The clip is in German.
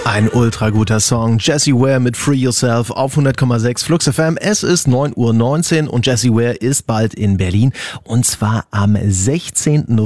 Ein ultra guter Song. Jessie Ware mit Free Yourself auf 100,6 Flux FM. Es ist 9:19 Uhr und Jessie Ware ist bald in Berlin. Und zwar am 16.